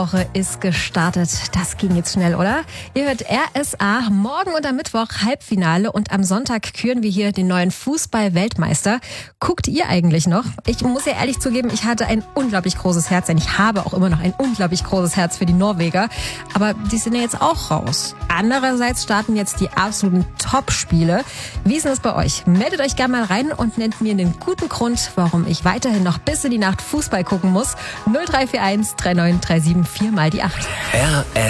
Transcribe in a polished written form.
Woche ist gestartet. Das ging jetzt schnell, oder? Ihr hört RSA, morgen und am Mittwoch Halbfinale und am Sonntag küren wir hier den neuen Fußball-Weltmeister. Guckt ihr eigentlich noch? Ich muss ja ehrlich zugeben, ich hatte ein unglaublich großes Herz, denn ich habe auch immer noch ein unglaublich großes Herz für die Norweger. Aber die sind ja jetzt auch raus. Andererseits starten jetzt die absoluten Top-Spiele. Wie ist denn das bei euch? Meldet euch gerne mal rein und nennt mir einen guten Grund, warum ich weiterhin noch bis in die Nacht Fußball gucken muss. 0341 3937 4 mal die 8.